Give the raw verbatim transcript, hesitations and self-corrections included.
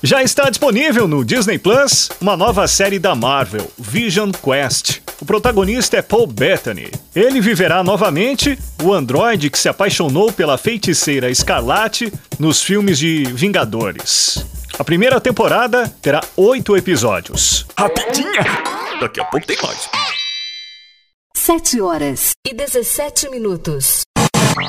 Já está disponível no Disney Plus uma nova série da Marvel, Vision Quest. O protagonista é Paul Bettany. Ele viverá novamente o androide que se apaixonou pela feiticeira Escarlate nos filmes de Vingadores. A primeira temporada terá oito episódios. Rapidinha! Daqui a pouco tem mais. Sete horas e dezessete minutos.